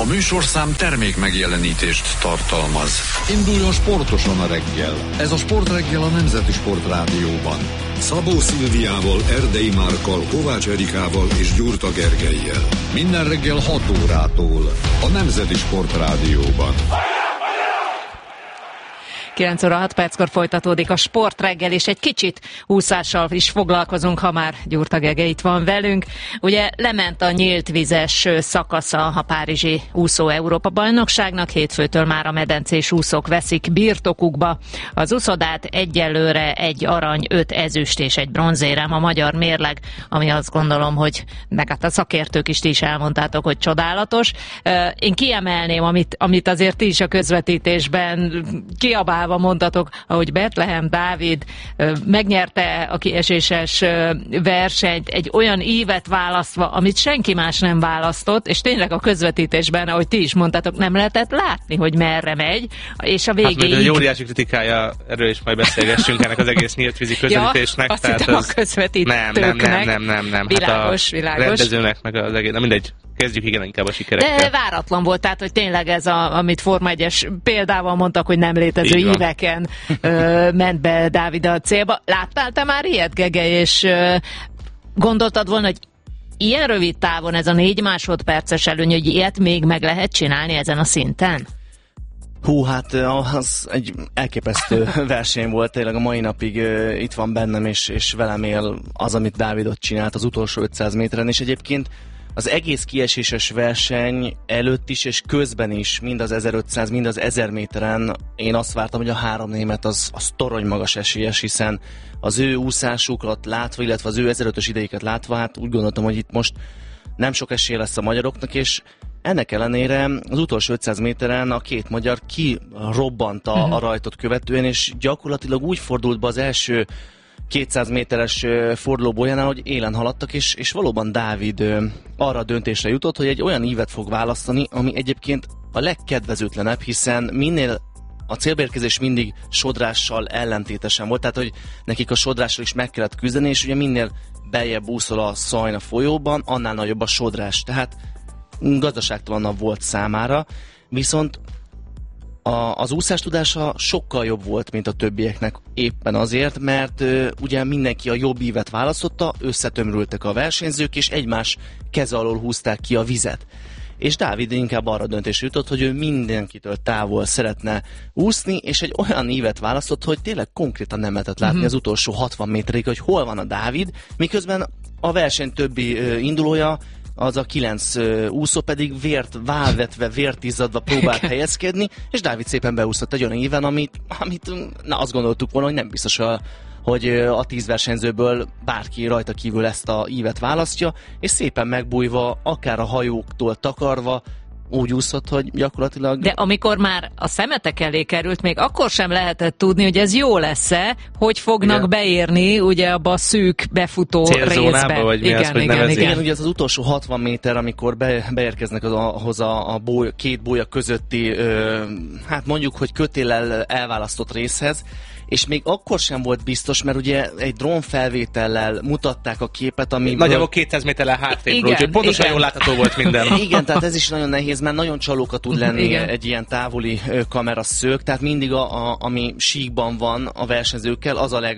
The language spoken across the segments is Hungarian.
műsorszám termék megjelenítést tartalmaz. Induljon sportosan a reggel. Ez a Sportreggel a Nemzeti Sport Rádióban. Szabó Szilviával, Erdei Márkkal, Kovács Erikával és Gyurta Gergellyel. Minden reggel 6 órától a Nemzeti Sport Rádióban. 9 óra 6 perckor folytatódik a Sportreggel, és egy kicsit úszással is foglalkozunk, ha már Gyurta Gege itt van velünk. Ugye lement a nyílt vizes szakasza a párizsi úszó Európa-bajnokságnak, hétfőtől már a medencés úszók veszik birtokukba az úszodát, egyelőre 1 arany, 5 ezüst és 1 bronzérem a magyar mérleg, ami azt gondolom, hogy meg hát a szakértők is elmondtátok, hogy csodálatos. Én kiemelném, amit azért ti is a közvetítésben kiabálva mondtatok, ahogy Betlehem Dávid megnyerte a kieséses versenyt egy olyan ívet választva, amit senki más nem választott, és tényleg a közvetítésben, ahogy ti is mondtatok, nem lehetett látni, hogy merre megy, és a végéig... Hát, egy óriási kritikája, erről is majd beszélgessünk ennek az egész nyíltvízi közvetítésnek. Ja, azt hittem a közvetítőknek. Nem. Világos. A rendezőnek, meg az egész, mindegy. Kezdjük inkább a sikerekkel. De váratlan volt, tehát, hogy tényleg ez, amit Forma 1-es példával mondtak, hogy nem létező éveken ment be Dávid a célba. Láttál te már ilyet, Gege, és gondoltad volna, hogy ilyen rövid távon ez a 4 másodperces előny, hogy ilyet még meg lehet csinálni ezen a szinten? Hú, hát az egy elképesztő verseny volt, tényleg a mai napig itt van bennem, és velem él az, amit Dávid ott csinált az utolsó 500 méteren, és egyébként az egész kieséses verseny előtt is, és közben is, mind az 1500, mind az 1000 méteren én azt vártam, hogy a 3 német az torony magas esélyes, hiszen az ő úszásukat látva, illetve az ő 1500-ös idejéket látva, hát úgy gondoltam, hogy itt most nem sok esély lesz a magyaroknak, és ennek ellenére az utolsó 500 méteren a 2 magyar kirobbanta a rajtot követően, és gyakorlatilag úgy fordult be az első 200 méteres fordulóbolyánál, hogy élen haladtak, és valóban Dávid arra a döntésre jutott, hogy egy olyan ívet fog választani, ami egyébként a legkedvezőtlenebb, hiszen minél a célbeérkezés mindig sodrással ellentétesen volt, tehát hogy nekik a sodrással is meg kellett küzdeni, és ugye minél beljebb úszol a Szajna folyóban, annál nagyobb a sodrás, tehát gazdaságtalanabb volt számára, viszont az úszás tudása sokkal jobb volt, mint a többieknek, éppen azért, mert ugye mindenki a jobb ívet választotta, összetömrültek a versenyzők, és egymás keze alól húzták ki a vizet. És Dávid inkább arra döntésre jutott, hogy ő mindenkitől távol szeretne úszni, és egy olyan ívet választott, hogy tényleg konkrétan nem lehetett látni az utolsó 60 méterig, hogy hol van a Dávid, miközben a verseny többi indulója, az a 9 úszó pedig vért válvetve, vért izzadva próbált helyezkedni, és Dávid szépen beúszott egy olyan íven, amit azt gondoltuk volna, hogy nem biztos, hogy a 10 versenyzőből bárki rajta kívül ezt a ívet választja, és szépen megbújva, akár a hajóktól takarva, úgy úszott, hogy gyakorlatilag... De amikor már a szemetek elé került, még akkor sem lehetett tudni, hogy ez jó lesz-e, hogy fognak beérni ugye abba a szűk befutó részbe. Vagy mi az, hogy igen, ugye az utolsó 60 méter, amikor beérkeznek ahhoz a 2 bólya közötti, hát mondjuk, hogy kötéllel elválasztott részhez, és még akkor sem volt biztos, mert ugye egy drónfelvétellel mutatták a képet, ami... Nagyjából 200 méterrel hátrébről, úgyhogy pontosan jól látható volt minden. Igen, tehát ez is nagyon nehéz, mert nagyon csalóka tud lenni egy ilyen távoli kameraszög, tehát mindig ami síkban van a versenyzőkkel, az a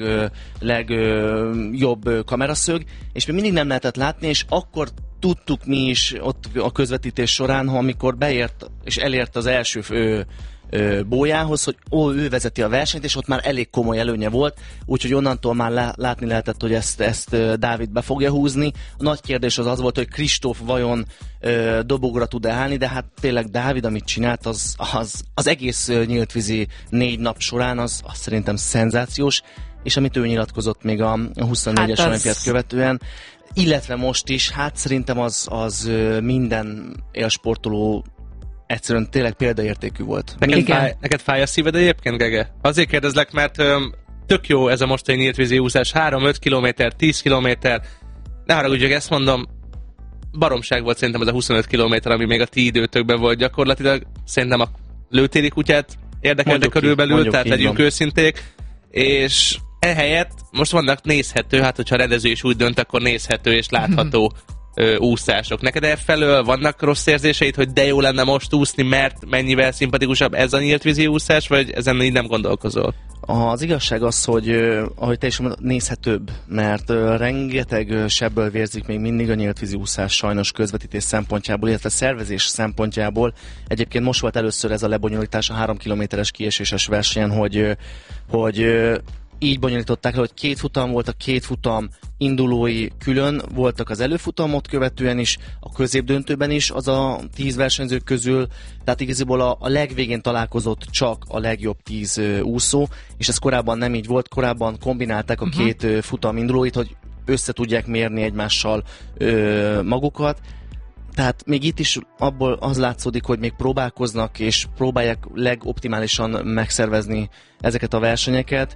legjobb kameraszög, és még mindig nem lehetett látni, és akkor tudtuk mi is ott a közvetítés során, amikor beért és elért az első bójához, hogy ő vezeti a versenyt, és ott már elég komoly előnye volt, úgyhogy onnantól már látni lehetett, hogy ezt Dávid be fogja húzni. A nagy kérdés az volt, hogy Kristóf vajon dobogra tud-e állni, de hát tényleg Dávid, amit csinált, az egész nyíltvízi 4 nap során, az szerintem szenzációs, és amit ő nyilatkozott még a 24-es olimpiát követően, illetve most is, hát szerintem az minden élsportoló egyszerűen tényleg példaértékű volt. Neked fáj a szíved egyébként, Gege? Azért kérdezlek, mert tök jó ez a mostani nyíltvízi úszás, 3-5 kilométer, 10 kilométer, ne haragudj, ezt mondom, baromság volt szerintem ez a 25 kilométer, ami még a ti időtökben volt gyakorlatilag. Szerintem a lőtéri kutyát érdekelte körülbelül, tehát legyünk őszinték, és ehelyett most vannak nézhető, hát hogyha a rendező is úgy dönt, akkor nézhető és látható úszások. Neked elfelől vannak rossz érzéseid, hogy de jó lenne most úszni, mert mennyivel szimpatikusabb ez a nyílt vízi úszás, vagy ezen így nem gondolkozol? Az igazság az, hogy ahogy te is mondod, nézhetőbb, mert rengeteg sebből vérzik még mindig a nyíltvízi úszás sajnos közvetítés szempontjából, illetve szervezés szempontjából. Egyébként most volt először ez a lebonyolítás a 3 kilométeres kieséses versenyen, hogy így bonyolították le, hogy 2 futam volt, a 2 futam indulói külön voltak az előfutamot követően is, a középdöntőben is, az a 10 versenyzők közül, tehát igazából a legvégén találkozott csak a legjobb 10 úszó, és ez korábban nem így volt, korábban kombinálták a 2 futam indulóit, hogy össze tudják mérni egymással magukat. Tehát még itt is abból az látszódik, hogy még próbálkoznak, és próbálják legoptimálisan megszervezni ezeket a versenyeket.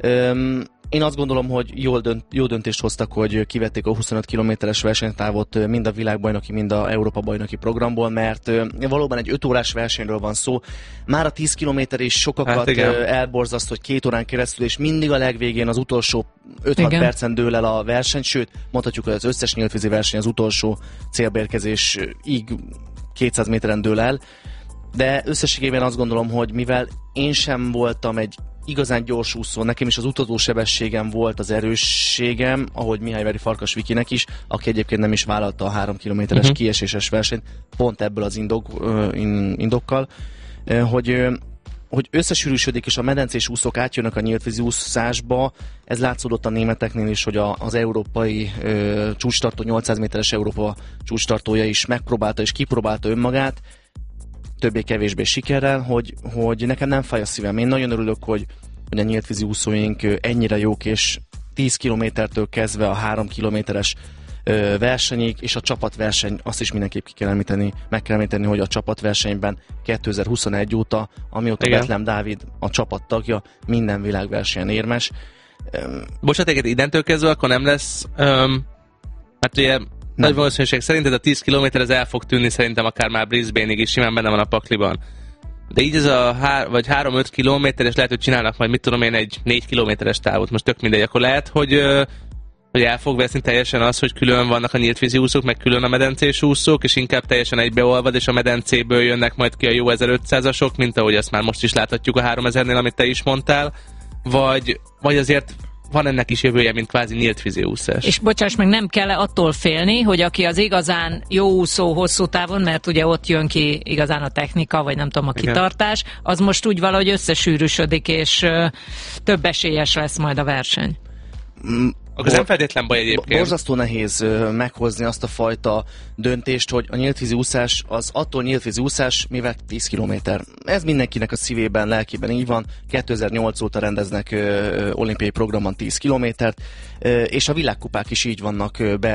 Én azt gondolom, hogy jó döntést hoztak, hogy kivették a 25 kilométeres versenytávot mind a világbajnoki, mind a Európa-bajnoki programból, mert valóban egy 5 órás versenyről van szó. Már a 10 kilométer is sokakat elborzaszt, hogy 2 órán keresztül, és mindig a legvégén az utolsó 5-6 percen dől el a verseny, sőt, mondhatjuk, hogy az összes nyíltvízi verseny az utolsó célbeérkezésig 200 méteren dől el. De összességében azt gondolom, hogy mivel én sem voltam egy igazán gyors úszó, nekem is az utazósebességem volt az erősségem, ahogy Mihályvári Farkas Vikinek is, aki egyébként nem is vállalta a 3 kilométeres kieséses versenyt, pont ebből az indokkal, hogy összesűrűsödik, és a medencés úszók átjönnek a nyíltvízi úszásba. Ez látszódott a németeknél is, hogy az európai csúcstartó, 800 méteres Európa csúcstartója is megpróbálta és kipróbálta önmagát, többé-kevésbé sikerrel, hogy nekem nem fáj a szívem. Én nagyon örülök, hogy a nyíltvízi úszóink ennyire jók, és 10 kilométertől kezdve a 3 kilométeres versenyig, és a csapatverseny, azt is mindenképp meg kell említeni, hogy a csapatversenyben 2021 óta, amióta Betlehem Dávid a csapat tagja, minden világversenyen érmes. Bocsánat, innentől kezdve akkor nem lesz, hát ugye nagy valószínűség szerint ez a 10 km ez el fog tűnni szerintem akár már Brisbane-ig is, simán benne van a pakliban. De így ez a 3-5 kilométeres, lehet, hogy csinálnak majd, mit tudom én, egy 4 kilométeres távot, most tök mindegy, akkor lehet, hogy el fog veszni teljesen az, hogy külön vannak a nyíltvízi úszók, meg külön a medencés úszók, és inkább teljesen egybeolvad, és a medencéből jönnek majd ki a jó 1500-asok, mint ahogy ezt már most is láthatjuk a 3000-nél, amit te is mondtál, vagy azért van ennek is jövője, mint kvázi nyíltvízi úszás. És bocsáss meg, nem kell attól félni, hogy aki az igazán jó úszó hosszú távon, mert ugye ott jön ki igazán a technika, vagy nem tudom, a kitartás, az most úgy valahogy összesűrűsödik, és több esélyes lesz majd a verseny. Ez nem feltétlen baj egyébként. Borzasztó nehéz meghozni azt a fajta döntést, hogy a nyíltvízi úszás az attól nyíltvízi úszás, mivel 10 kilométer. Ez mindenkinek a szívében, lelkében így van. 2008 óta rendeznek olimpiai programban 10 kilométert, és a világkupák is így vannak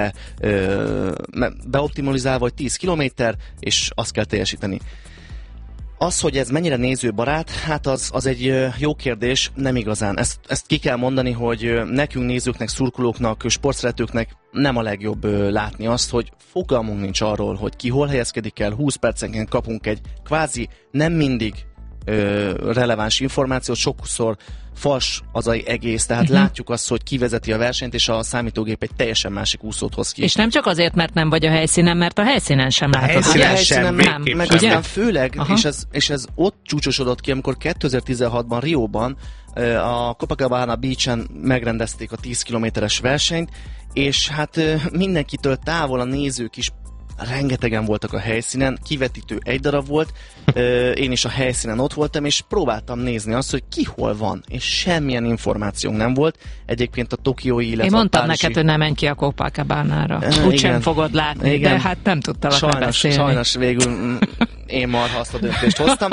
beoptimalizálva, hogy 10 kilométer, és azt kell teljesíteni. Az, hogy ez mennyire nézőbarát, hát az egy jó kérdés, nem igazán. Ezt ki kell mondani, hogy nekünk nézőknek, szurkolóknak, sportszeretőknek nem a legjobb látni azt, hogy fogalmunk nincs arról, hogy ki hol helyezkedik el, 20 percenként kapunk egy kvázi nem mindig releváns információt, sokszor fals az egész, tehát látjuk azt, hogy ki vezeti a versenyt, és a számítógép egy teljesen másik úszót hoz ki. És nem csak azért, mert nem vagy a helyszínen, mert a helyszínen sem látod. A helyszínen nem, meg aztán főleg, és ez ott csúcsosodott ki, amikor 2016-ban Rióban a Copacabana Beach-en megrendezték a 10 kilométeres versenyt, és hát mindenkitől távol a nézők is rengetegen voltak a helyszínen, kivetítő egy darab volt, én is a helyszínen ott voltam, és próbáltam nézni azt, hogy ki hol van, és semmilyen információnk nem volt. Egyébként a tokiói, illetve én mondtam neked, hogy ne menj ki a Copacabánára. Úgysem fogod látni, igen. De hát nem tudtalak beszélni. Sajnos végül én marha azt a döntést hoztam.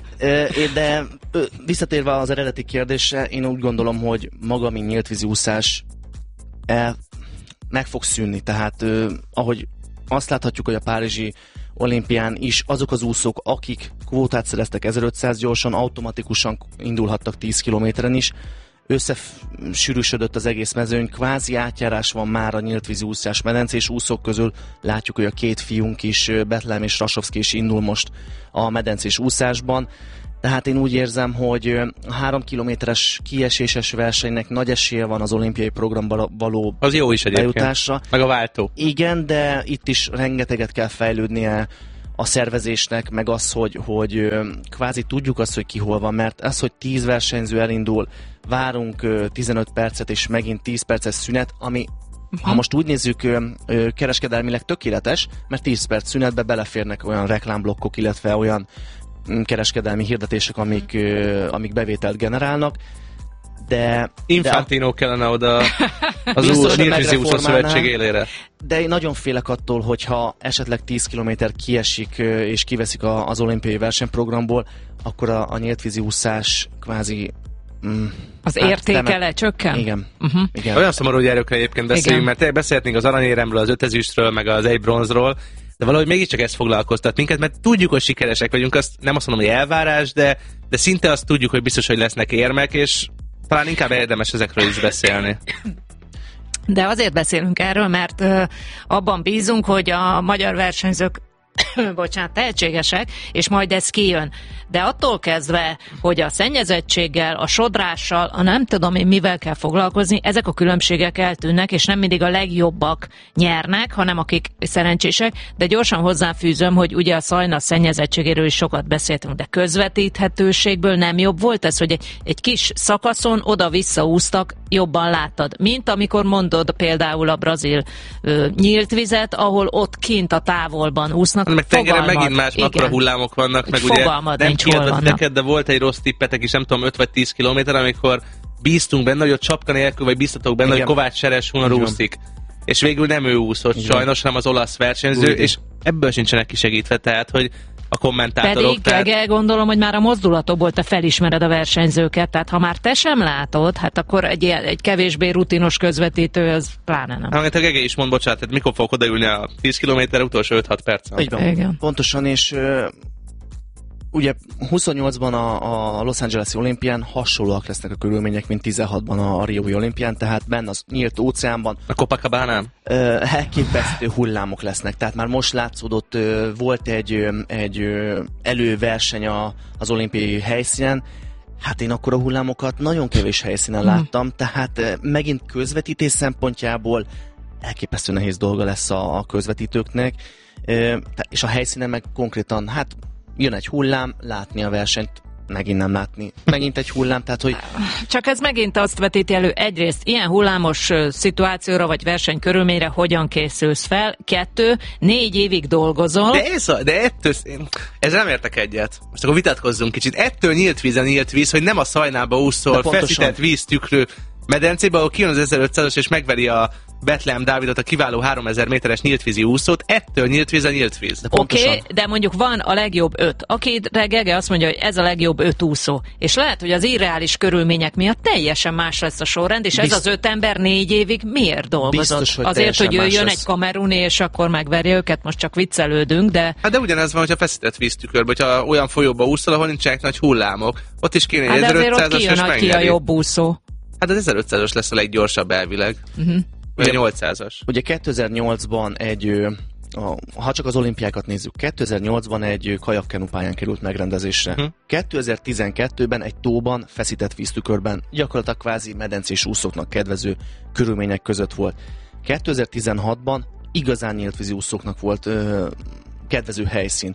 De visszatérve az eredeti kérdésre, én úgy gondolom, hogy maga, mint nyíltvízi úszás meg fog szűnni. Tehát ahogy azt láthatjuk, hogy a párizsi olimpián is azok az úszók, akik kvótát szereztek 1500 gyorsan, automatikusan indulhattak 10 kilométeren is. összesűrűsödött az egész mezőny, kvázi átjárás van már a nyíltvízi úszás medencés úszók közül. Látjuk, hogy a két fiunk is, Betlehem és Rasovszki is indul most a medencés úszásban. Tehát én úgy érzem, hogy a 3 kilométeres kieséses versenynek nagy esélye van az olimpiai programba való az jó is bejutásra. Meg a váltó. Igen, de itt is rengeteget kell fejlődnie a szervezésnek, meg az, hogy kvázi tudjuk azt, hogy ki hol van, mert az, hogy 10 versenyző elindul, várunk 15 percet, és megint 10 perces szünet, ami ha most úgy nézzük, kereskedelmileg tökéletes, mert 10 perc szünetbe beleférnek olyan reklámblokkok, illetve olyan kereskedelmi hirdetések, amik bevételt generálnak, de... Infantino kellene oda az Nyíltvízi Úszó Szövetség élére. De én nagyon félek attól, hogyha esetleg 10 kilométer kiesik és kiveszik az olimpiai versenyprogramból, akkor a nyíltvízi úszás kvázi... az értéke lecsökken? Igen. Igen. Olyan szomorú, hogy erőkre egyébként beszéljünk, mert beszélhetnénk az aranyéremről, az 5 ezüstről, meg az 1 bronzról, de valahogy mégiscsak ez foglalkoztat minket, mert tudjuk, hogy sikeresek vagyunk, nem azt mondom, hogy elvárás, de szinte azt tudjuk, hogy biztos, hogy lesznek érmek, és talán inkább érdemes ezekről is beszélni. De azért beszélünk erről, mert abban bízunk, hogy a magyar versenyzők tehetségesek, és majd ez kijön. De attól kezdve, hogy a szennyezettséggel, a sodrással, a nem tudom én mivel kell foglalkozni, ezek a különbségek eltűnnek, és nem mindig a legjobbak nyernek, hanem akik szerencsések, de gyorsan hozzáfűzöm, hogy ugye a Szajna szennyezettségéről is sokat beszéltünk, de közvetíthetőségből nem jobb volt ez, hogy egy kis szakaszon oda-vissza úsztak, jobban láttad, mint amikor mondod például a brazil nyílt vizet, ahol ott kint a távolban úsznak. Meg tengeren megint más akkora hullámok vannak, meg ugye nem kérdezteket, de volt egy rossz tippetek is, nem tudom, 5 vagy 10 kilométer, amikor bíztunk benne, hogy ott csapka nélkül, vagy bíztatok benne, hogy Kovács Seres Hunor úszik. És végül nem ő úszott sajnos, hanem az olasz versenyző, és ebből sincsenek kisegítve, tehát, hogy a kommentátorok... Pedig gondolom, hogy már a mozdulatokból te felismered a versenyzőket, tehát ha már te sem látod, hát akkor egy kevésbé rutinos közvetítő, az pláne nem. Hát a Gege is mond, bocsánat, tehát mikor fogok odaülni a 10 kilométer utolsó 5-6 percen? Így van. Igen. Pontosan, és ugye 28-ban a Los Angeles-i olimpián hasonlóak lesznek a körülmények, mint 16-ban a Riói olimpián, tehát benne az nyílt óceánban. A Copacabana-n? Elképesztő hullámok lesznek, tehát már most látszódott, volt egy előverseny az olimpiai helyszínen, hát én akkor a hullámokat nagyon kevés helyszínen láttam, tehát megint közvetítés szempontjából elképesztő nehéz dolga lesz a közvetítőknek, és a helyszínen meg konkrétan, hát jön egy hullám, látni a versenyt, megint nem látni. Megint egy hullám, tehát hogy... Csak ez megint azt vetíti elő, egyrészt ilyen hullámos szituációra vagy versenykörülményre hogyan készülsz fel, 2, 4 évig dolgozol. De ettől, ez nem értek egyet. Most akkor vitatkozzunk kicsit. Ettől nyílt víz, hogy nem a Szajnába úszol, feszített víztükrű medencébe, ahol kijön az 1500-as és megveri a Betlehem Dávidot, a kiváló 3000 méteres nyíltvízi úszót, ettől nyílt víz a nyílt víz. Oké, de mondjuk van a legjobb 5. Akire Gege azt mondja, hogy ez a legjobb 5 úszó. És lehet, hogy az irreális körülmények miatt teljesen más lesz a sorrend, és ez az 5 ember 4 évig miért dolgozott? Biztos, hogy azért, hogy jöjjön egy kameruni, és akkor megverje őket, most csak viccelődünk, de... Hát de ugyanez van, hogyha feszített víztükörbe, hogyha olyan folyóba úszol, ahol nincsenek nagy hullámok. Ott is kéne egy 1500-as, és megnyeri. Ki a jobb úszó. Hát az 1500-as lesz a leggyorsabb elvileg. Vagy a 800-as. Ugye 2008-ban ha csak az olimpiákat nézzük, 2008-ban egy kajakkenupályán került megrendezésre. 2012-ben egy tóban, feszített víztükörben, gyakorlatilag kvázi medencés úszóknak kedvező körülmények között volt. 2016-ban igazán nyíltvízi úszóknak volt kedvező helyszín.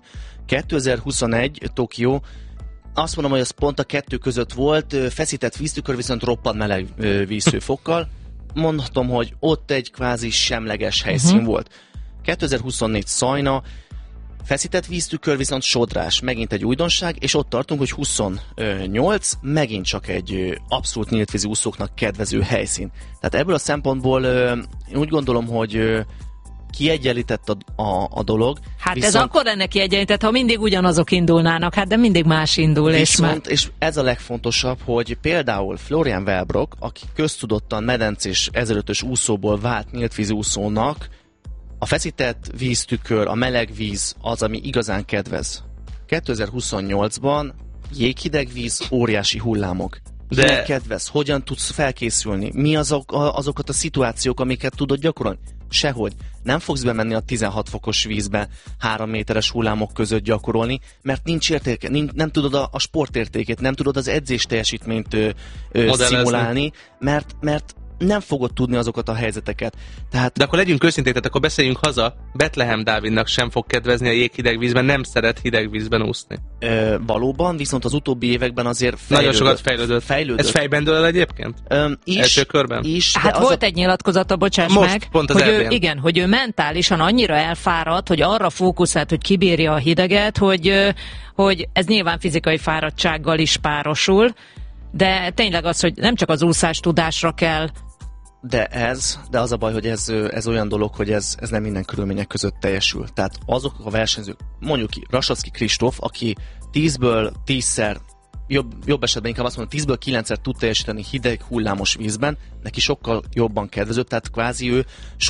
2021 Tokió, azt mondom, hogy az pont a 2 között volt, feszített víztükör, viszont roppant meleg vízhőfokkal. Mondhatom, hogy ott egy kvázi semleges helyszín volt. 2024 Szajna, feszített víztükör, viszont sodrás, megint egy újdonság, és ott tartunk, hogy 28, megint csak egy abszolút nyíltvízi úszóknak kedvező helyszín. Tehát ebből a szempontból én úgy gondolom, hogy kiegyenlített a dolog. Hát viszont, ez akkor lenne kiegyenlített, ha mindig ugyanazok indulnának, hát de mindig más indul. És ez a legfontosabb, hogy például Florian Wellbrock, aki köztudottan medencés 1500-ös úszóból vált nyíltvízi úszónak, a feszített víztükör, a meleg víz az, ami igazán kedvez. 2028-ban jéghideg víz, óriási hullámok. De kedvez, hogyan tudsz felkészülni? Mi azokat a szituációk, amiket tudod gyakorolni? Sehogy. Nem fogsz bemenni a 16 fokos vízbe 3 méteres hullámok között gyakorolni, mert nincs értéke, nem tudod a sportértékét, nem tudod az edzés teljesítményt szimulálni, mert nem fogod tudni azokat a helyzeteket. De akkor legyünk őszinték, tehát akkor beszéljünk haza. Bethlehem Dávidnak sem fog kedvezni a jéghideg vízben, nem szeret hideg vízben úszni. Valóban, viszont az utóbbi években azért nagyon sokat fejlődött. Ez fejben dől el egyébként? Első körben? Hát volt egy nyilatkozata, bocsáss most, meg, pont az hogy ő mentálisan annyira elfáradt, hogy arra fókuszált, hogy kibírja a hideget, hogy ez nyilván fizikai fáradtsággal is párosul, de tényleg az, hogy nem csak az úszás tudásra kell. De az a baj, hogy ez olyan dolog, hogy ez nem minden körülmények között teljesül. Tehát azok a versenyzők, mondjuk ki, Rasacki Kristóf, aki 10-ből 10-szer, jobb esetben inkább azt mondom, 10-ből 9-szer tud teljesíteni hideg hullámos vízben, neki sokkal jobban kedvező, tehát kvázi ő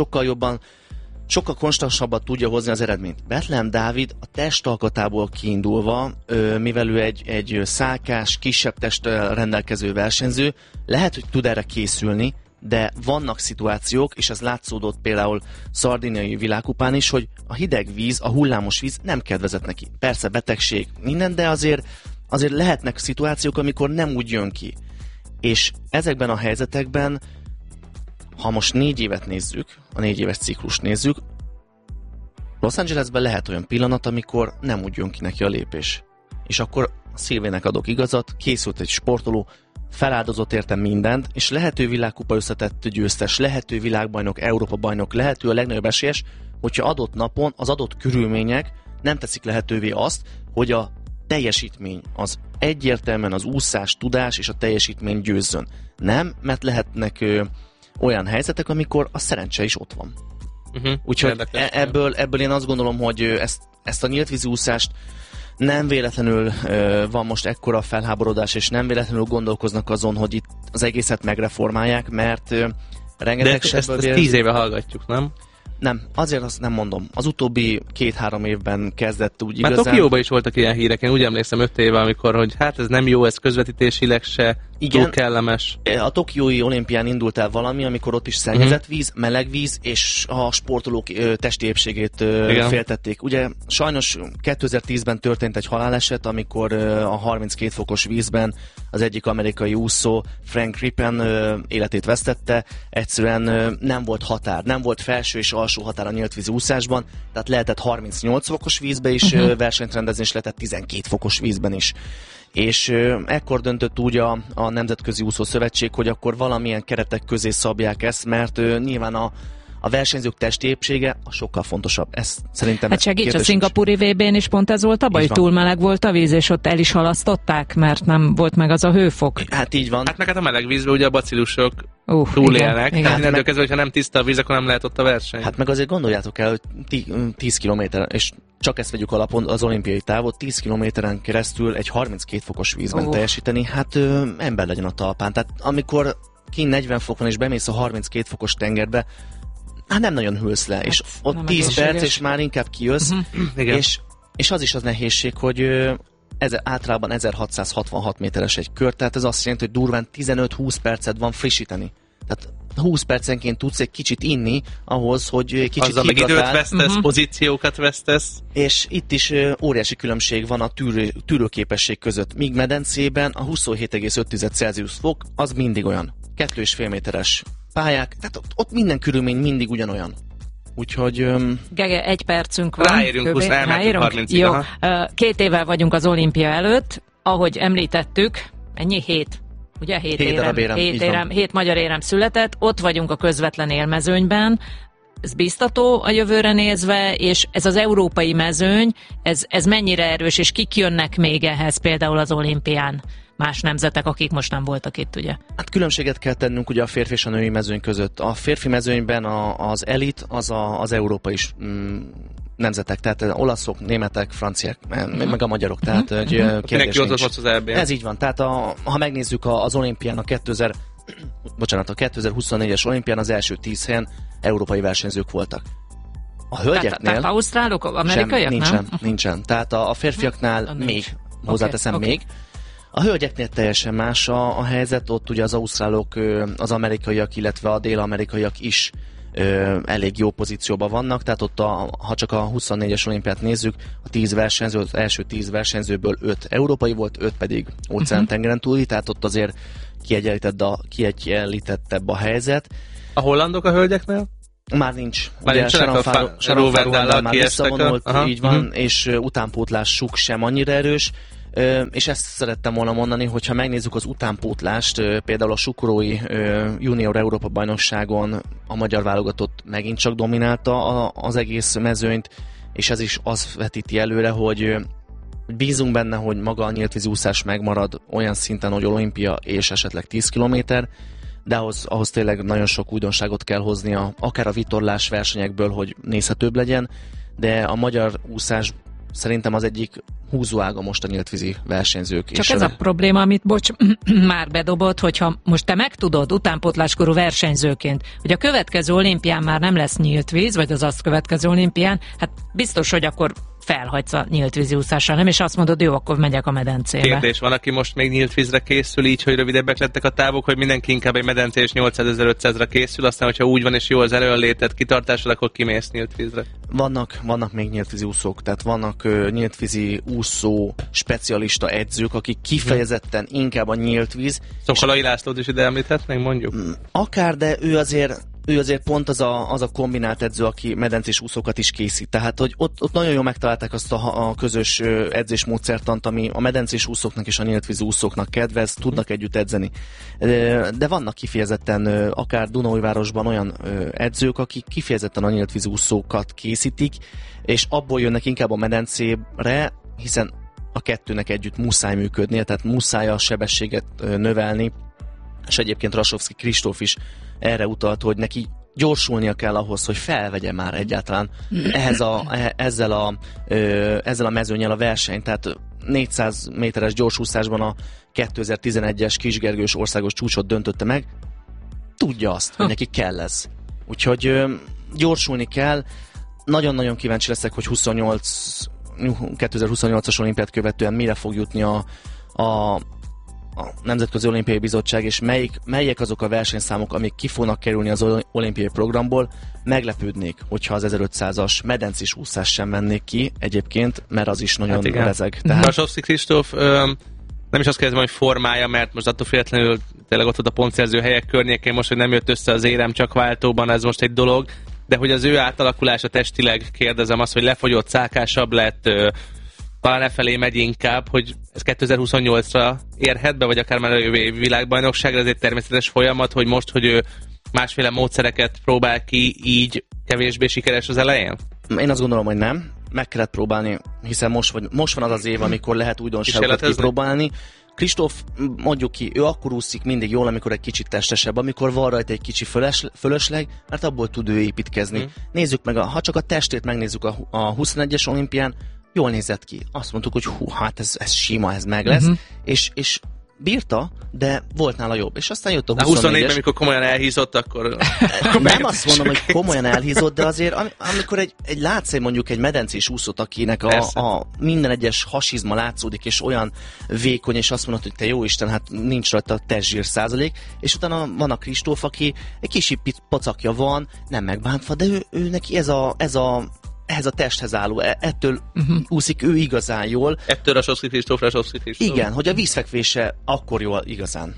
sokkal konstansabban tudja hozni az eredményt. Bethlehem Dávid a testalkatából kiindulva, mivel ő egy szálkás, kisebb testtel rendelkező versenyző, lehet, hogy tud erre készülni, de vannak szituációk, és ez látszódott például szardiniai világkupán is, hogy a hideg víz, a hullámos víz nem kedvezett neki. Persze betegség, minden, de azért lehetnek szituációk, amikor nem úgy jön ki. És ezekben a helyzetekben, ha most 4 évet nézzük, a 4 éves ciklust nézzük, Los Angelesben lehet olyan pillanat, amikor nem úgy jön ki neki a lépés. És akkor Szilvének adok igazat, készült egy sportoló, feláldozott érte mindent, és lehető világkupa összetett győztes, lehető világbajnok, Európa-bajnok, lehető a legnagyobb esélyes, hogyha adott napon az adott körülmények nem teszik lehetővé azt, hogy a teljesítmény az egyértelműen az úszás, tudás és a teljesítmény győzzön. Nem, mert lehetnek olyan helyzetek, amikor a szerencse is ott van. Úgyhogy ebből én azt gondolom, hogy ezt a nyíltvízi úszást nem véletlenül van most ekkora felháborodás, és nem véletlenül gondolkoznak azon, hogy itt az egészet megreformálják, mert rengeteg sebből... ezt 10 éve hallgatjuk, nem? Nem, azért azt nem mondom. Az utóbbi 2-3 évben kezdett úgy igazán... Már Tokióban is voltak ilyen hírek, én úgy emlékszem 5 éve, amikor, hogy hát ez nem jó, ez közvetítésileg se túl kellemes. A tokiói olimpián indult el valami, amikor ott is szennyezett víz, meleg víz, és a sportolók testi épségét féltették. Ugye sajnos 2010-ben történt egy haláleset, amikor a 32 fokos vízben az egyik amerikai úszó, Frank Rippen életét vesztette. Egyszerűen nem volt határ, nem volt felső és alsó határ a nyíltvízi úszásban, tehát lehetett 38 fokos vízbe is versenyt rendezni, és lehetett 12 fokos vízben is. És ekkor döntött úgy a Nemzetközi Úszó Szövetség, hogy akkor valamilyen keretek közé szabják ezt, mert nyilván a versenyzők testi épsége a sokkal fontosabb. Ez szerintem... Hát segíts, a szingapúri VB-n is pont ez volt a baj, túl meleg volt a víz, és ott el is halasztották, mert nem volt meg az a hőfok. Hát így van. Hát meg a meleg vízben ugye a bacillusok túlélnek. Igen. Tehát innentől kezdve, hogyha nem tiszta a víz, akkor nem lehet ott a verseny. Hát meg azért gondoljátok el, hogy 10 kilométer, és csak ezt vegyük alapon, az olimpiai távot 10 kilométeren keresztül egy 32 fokos vízben teljesíteni, hát ember legyen a talpán. Tehát amikor kint 40 fok van és bemész a 32 fokos tengerbe, hát nem nagyon hűlsz le, hát és ott 10 perc, és már inkább kijössz, és az is az nehézség, hogy általában 1666 méteres egy kör, tehát ez azt jelenti, hogy durván 15-20 percet van frissíteni. Tehát 20 percenként tudsz egy kicsit inni ahhoz, hogy kicsit azzal meg időt vesztesz, pozíciókat vesztesz. És itt is óriási különbség van a tűrőképesség között. Míg medencében a 27,5 Celsius fok az mindig olyan. 2,5 méteres pályák, tehát ott minden körülmény mindig ugyanolyan. Úgyhogy... Gege, 1 percünk van. Ráérünk, elmentünk 30-ig. Jó, 2 évvel vagyunk az olimpia előtt, ahogy említettük, ennyi 7. Ugye 7 magyar érem született, ott vagyunk a közvetlen élmezőnyben, ez biztató a jövőre nézve, és ez az európai mezőny, ez mennyire erős, és kik jönnek még ehhez például az olimpián? Más nemzetek, akik most nem voltak itt, ugye? Hát különbséget kell tennünk ugye a férfi és a női mezőny között. A férfi mezőnyben az elit, az európai nemzetek, tehát olaszok, németek, franciák, meg a magyarok, tehát kérdés nincs. Ez így van, tehát ha megnézzük az olimpián a 2024-es olimpián az első 10 helyen európai versenyzők voltak. A hölgyeknél... Tehát ausztrálok, amerikaiak, nincsen. Tehát a férfiaknál még, hozzáteszem még. A hölgyeknél teljesen más a helyzet, ott ugye az ausztrálok, az amerikaiak, illetve a dél-amerikaiak is elég jó pozícióban vannak, tehát ott ha csak a 24-es olimpiát nézzük, a 10 versenyző, az első 10 versenyzőből 5 európai volt, 5 pedig óceán-tengeren túli, tehát ott azért kiegyenlítettebb a helyzet. A hollandok a hölgyeknél? Már nincs. Már Sharon Farrow már visszavonult, így van, és utánpótlásuk sem annyira erős. És ezt szerettem volna mondani, hogyha megnézzük az utánpótlást, például a sukorói junior Európa bajnokságon a magyar válogatott megint csak dominálta az egész mezőnyt, és ez is azt vetíti előre, hogy bízunk benne, hogy maga a nyíltvízi úszás megmarad olyan szinten, hogy olimpia és esetleg 10 kilométer, de ahhoz tényleg nagyon sok újdonságot kell hoznia, akár a vitorlás versenyekből, hogy nézhetőbb legyen, de a magyar úszás szerintem az egyik húzóága most a nyíltvízi versenyzők. Csak ez a probléma, amit már bedobott, hogyha most te megtudod utánpótláskorú versenyzőként, hogy a következő olimpián már nem lesz nyíltvíz, vagy az azt következő olimpián, hát biztos, hogy akkor felhagysz a nyíltvízi úszásra, nem? És azt mondod, jó, akkor megyek a medencébe. Kérdés, van, aki most még nyíltvízre készül, így, hogy rövidebbek lettek a távok, hogy mindenki inkább egy medencés 800-1500-ra készül, aztán, hogyha úgy van és jó az előlétet, kitartásod, akkor kimész nyíltvízre. Vannak még nyíltvízi úszók, tehát vannak nyíltvízi úszó specialista edzők, akik kifejezetten inkább a nyíltvíz. Szokolai Lászlót is ide említhetnénk, mondjuk? Akár, de ő azért pont az a kombinált edző, aki medencés úszókat is készít. Tehát, hogy ott nagyon jól megtalálták azt a közös edzésmódszertant, ami a medencés úszóknak és a nyíltvízi úszóknak kedvez, tudnak együtt edzeni. De vannak kifejezetten, akár Dunaújvárosban olyan edzők, akik kifejezetten a nyíltvízi úszókat készítik, és abból jönnek inkább a medencébre, hiszen a kettőnek együtt muszáj működnie, tehát muszáj a sebességet növelni, és egyébként Rasovszky Kristóf is erre utalt, hogy neki gyorsulnia kell ahhoz, hogy felvegye már egyáltalán ezzel a mezőnnyel a versenyt. Tehát 400 méteres gyorsúszásban a 2011-es Kisgergős országos csúcsot döntötte meg. Tudja azt, hogy neki kell ez. Úgyhogy gyorsulni kell. Nagyon-nagyon kíváncsi leszek, hogy 2028-as olimpiát követően mire fog jutni a Nemzetközi Olimpiai Bizottság, és melyek azok a versenyszámok, amik ki fognak kerülni az olimpiai programból. Meglepődnék, hogyha az 1500-as medencés úszás sem vennék ki egyébként, mert az is nagyon rezeg. Rasovszky Kristóf nem is azt kérdezem, hogy formája, mert most attól függetlenül tényleg ott a pontszerző helyek környékén most, hogy nem jött össze az érem csak váltóban, ez most egy dolog, de hogy az ő átalakulása testileg, kérdezem azt, hogy lefogyott, szákásabb lett, talán e felé megy inkább, hogy ez 2028-ra érhet be, vagy akár már a jövő évi világbajnokságra, ez egy természetes folyamat, hogy most, hogy ő másféle módszereket próbál ki, így kevésbé sikeres az elején? Én azt gondolom, hogy nem. Meg kellett próbálni, hiszen most van az az év, amikor lehet újdonságokat kipróbálni. Kristóf, mondjuk ki, ő akkor úszik mindig jól, amikor egy kicsit testesebb, amikor van rajta egy kicsi fölösleg, mert abból tud ő építkezni. Nézzük meg, ha csak a testét megnézzük a 21-es olimpián, jól nézett ki. Azt mondtuk, hogy hát ez sima, ez meg lesz. És bírta, de volt nála jobb. És aztán jött a 24-ben, amikor komolyan elhízott, akkor nem azt mondom, hogy komolyan elhízott, de azért amikor látsz mondjuk egy medencés úszót, akinek a minden egyes hasizma látszódik, és olyan vékony, és azt mondod, hogy te jó Isten, hát nincs rajta a testzsír százalék, és utána van a Kristóf, aki egy kicsi pacakja van, nem megbántva, de ő neki ez a testhez álló, ettől úszik ő igazán jól. Ettől Rasovszky Kristóf. Igen, hogy a vízfekvése akkor jól igazán.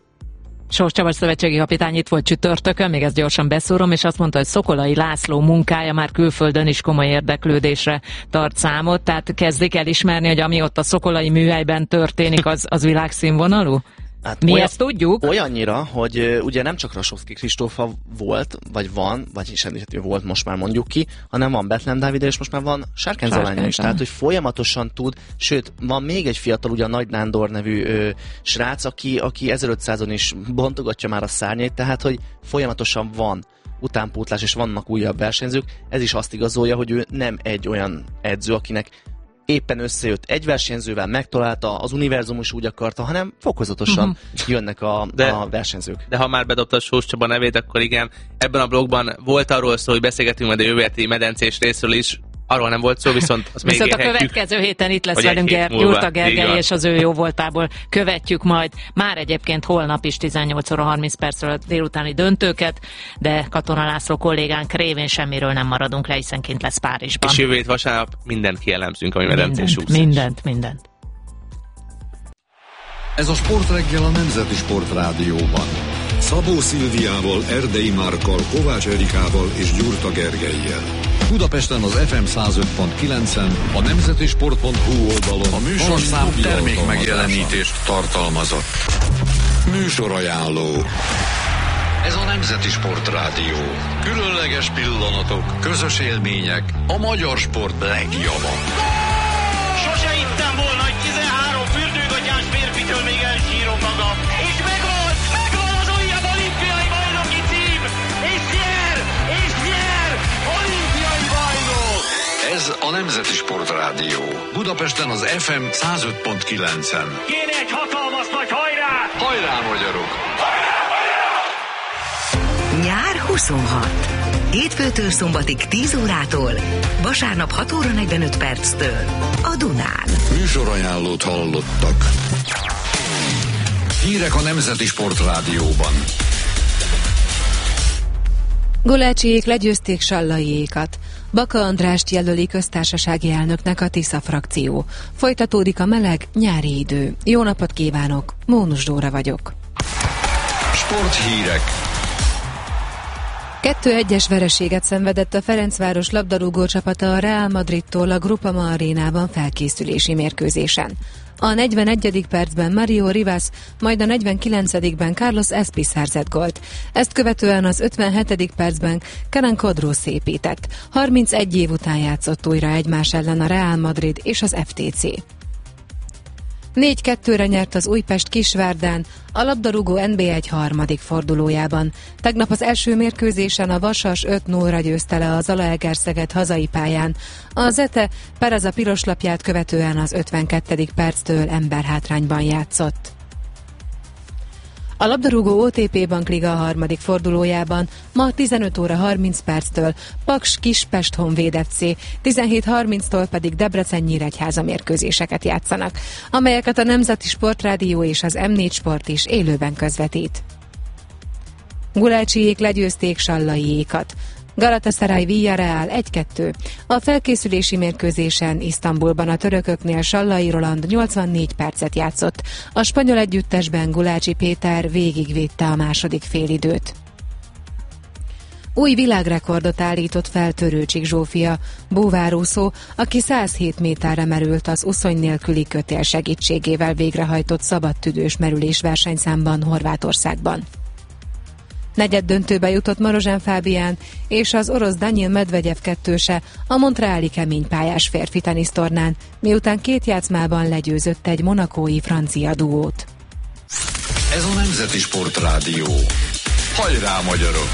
Sós Csaba szövetségi kapitány itt volt csütörtökön, még ezt gyorsan beszúrom, és azt mondta, hogy Szokolai László munkája már külföldön is komoly érdeklődésre tart számot, tehát kezdik elismerni, hogy ami ott a szokolai műhelyben történik, az világszínvonalú? Hát mi ezt tudjuk? Olyannyira, hogy ugye nem csak Rasovszky Kristófa volt, vagy van, vagyis volt most már mondjuk ki, hanem van Bethlen Dávid, és most már van Sárkány Zolánja is. Tehát, hogy folyamatosan tud, sőt, van még egy fiatal, ugye a Nagy Nándor nevű srác, aki 1500-on is bontogatja már a szárnyait, tehát, hogy folyamatosan van utánpótlás, és vannak újabb versenyzők. Ez is azt igazolja, hogy ő nem egy olyan edző, akinek éppen összejött egy versenyzővel, megtalálta, az univerzum is úgy akarta, hanem fokozatosan jönnek a versenyzők. De ha már bedobta Sós Csaba nevét, akkor igen, ebben a blogban volt arról szó, hogy beszélgetünk majd a jövő heti medencés részről is. arról nem volt szó, viszont az még a következő héten itt lesz velünk Gyurta Gergely, és az ő jó voltából követjük majd már egyébként holnap is 18 óra 30 percről a délutáni döntőket, de Katona László kollégánk révén semmiről nem maradunk le, hiszen kint lesz Párizsban. És jövő hét vasárnap mindent kielemzünk, ami medencés úszás. Mindent. Ez a Sportreggel a Nemzeti Sportrádióban. Szabó Szilviával, Erdei Márkkal, Kovács Erikával és Gyurta Gergellyel. Budapesten az FM 105.9-en, a nemzetisport.hu oldalon a műsorszám termék megjelenítést tartalmazott. Műsorajánló. Ez a Nemzeti Sportrádió. Különleges pillanatok, közös élmények, a magyar sport legjava. Sose hittem volna, hogy 13 fürdőgatyás férfitől még elsírom magam. És megvan az újabb olimpiai bajnoki cím! És nyer! Olimpiai bajnok! Ez a Nemzeti Sportrádió. Budapesten az FM 105.9-en. Kéne egy hatalmas nagy hajrá! Hajrá, magyarok! Nyár 26. Hétfőtől szombatig 10 órától, vasárnap 6 óra 45 perctől a Dunán. Műsorajánlót hallottak. Hírek a Nemzeti Sportrádióban. Gulácsiék legyőzték Sallaiékat. Baka Andrást jelöli köztársasági elnöknek a Tisza frakció. Folytatódik a meleg nyári idő. Jó napot kívánok, Mónus Dóra vagyok. Sporthírek. 2-1-es vereséget szenvedett a Ferencváros labdarúgó csapata a Real Madridtól a Groupama arénában felkészülési mérkőzésen. A 41. percben Mario Rivas, majd a 49-ben Carlos Espi szerzett gólt. Ezt követően az 57. percben Kenan Kodró szépített. 31 év után játszott újra egymás ellen a Real Madrid és az FTC. 4-2-re nyert az Újpest Kisvárdán a labdarúgó NB1 harmadik fordulójában. Tegnap az első mérkőzésen a Vasas 5-0-ra győzte le a Zalaegerszeged hazai pályán. A Zete Pereza piroslapját követően az 52. perctől emberhátrányban játszott. A labdarúgó OTP Bankliga harmadik fordulójában ma 15 óra 30 perctől Paks Kispest Honvéd FC, 17:30-tól pedig Debrecen Nyíregyháza mérkőzéseket játszanak, amelyeket a Nemzeti Sportrádió és az M4 Sport is élőben közvetít. Gulácsiék legyőzték Sallaiékat. Galatasaray Villarreal 1-2. A felkészülési mérkőzésen Isztambulban a törököknél Sallai Roland 84 percet játszott. A spanyol együttesben Gulácsi Péter végigvédte a második félidőt. Új világrekordot állított fel Törőcsik Zsófia, búvárúszó, aki 107 méterre merült az uszony nélküli kötél segítségével végrehajtott szabadtüdős merülés versenyszámban Horvátországban. Negyeddöntőbe jutott Marozsán Fábián és az orosz Daniil Medvegyev kettőse a montreali keménypályás férfi tenisztornán, miután 2 játszmában legyőzött egy monakói francia duót. Ez a Nemzeti Sportrádió. Hajrá, magyarok!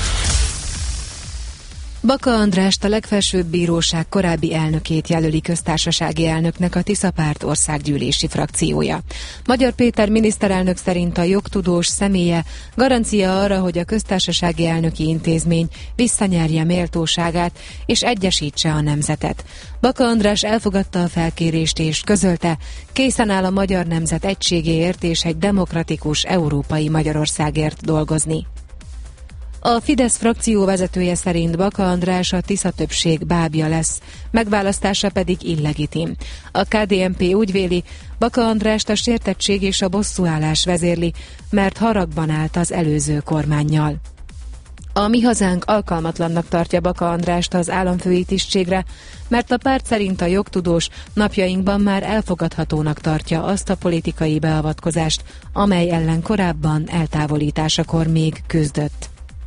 Baka Andrást, a legfelsőbb bíróság korábbi elnökét jelöli köztársasági elnöknek a Tisza Párt országgyűlési frakciója. Magyar Péter miniszterelnök szerint a jogtudós személye garancia arra, hogy a köztársasági elnöki intézmény visszanyerje méltóságát és egyesítse a nemzetet. Baka András elfogadta a felkérést és közölte, készen áll a magyar nemzet egységéért és egy demokratikus európai Magyarországért dolgozni. A Fidesz frakció vezetője szerint Baka András a Tisza többség bábja lesz, megválasztása pedig illegitim. A KDNP úgy véli, Baka Andrást a sértettség és a bosszúállás vezérli, mert haragban állt az előző kormánnyal. A Mi Hazánk alkalmatlannak tartja Baka Andrást az államfői tisztségre, mert a párt szerint a jogtudós napjainkban már elfogadhatónak tartja azt a politikai beavatkozást, amely ellen korábban eltávolításakor még küzdött.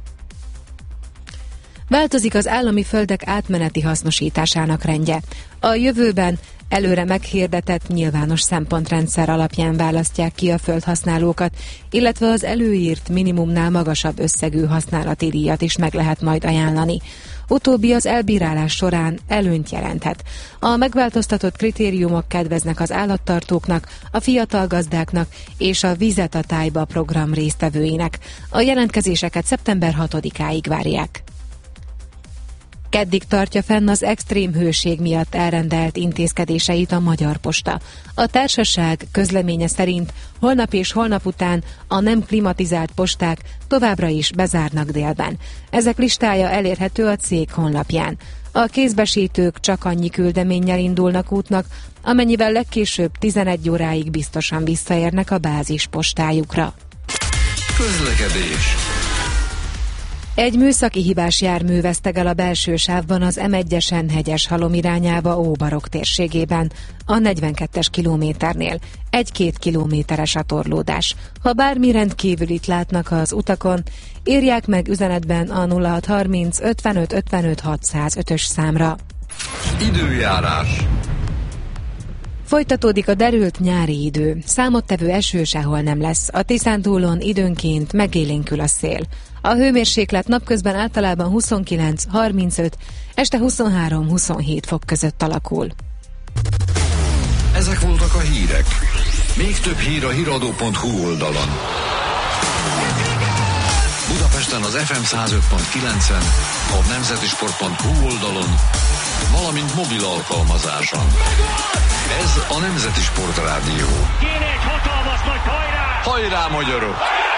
Változik az állami földek átmeneti hasznosításának rendje. A jövőben előre meghirdetett nyilvános szempontrendszer alapján választják ki a földhasználókat, illetve az előírt minimumnál magasabb összegű használati díjat is meg lehet majd ajánlani. Utóbbi az elbírálás során előnyt jelenthet. A megváltoztatott kritériumok kedveznek az állattartóknak, a fiatal gazdáknak és a Vizet a tájba program résztvevőinek. A jelentkezéseket szeptember 6-áig várják. Keddig tartja fenn az extrém hőség miatt elrendelt intézkedéseit a Magyar Posta. A társaság közleménye szerint holnap és holnap után a nem klimatizált posták továbbra is bezárnak délben. Ezek listája elérhető a cég honlapján. A kézbesítők csak annyi küldeménnyel indulnak útnak, amennyivel legkésőbb 11 óráig biztosan visszaérnek a bázis postájukra. Közlekedés. Egy műszaki hibás jármű veszteg el a belső sávban az M1-esen Hegyeshalom irányába Óbarok térségében, a 42-es kilométernél. 1-2 kilométeres a torlódás. Ha bármi rendkívülit látnak az utakon, írják meg üzenetben a 0630 55 55 605-ös számra. Időjárás. Folytatódik a derült nyári idő. Számottevő eső sehol nem lesz. A Tiszántúlon időnként megélénkül a szél. A hőmérséklet napközben általában 29-35, este 23-27 fok között alakul. Ezek voltak a hírek. Még több hír a hiradó.hu oldalon. Budapesten az FM 105.9-en, a nemzetisport.hu oldalon, valamint mobil alkalmazáson. Ez a Nemzeti Sport Rádió. Kéne egy hatalmas nagy hajrá! Hajrá, magyarok!